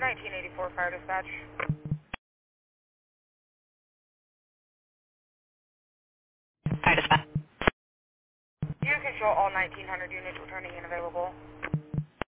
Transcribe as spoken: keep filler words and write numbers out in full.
nineteen eighty-four Fire Dispatch. Fire dispatch. You control all nineteen hundred units returning and available.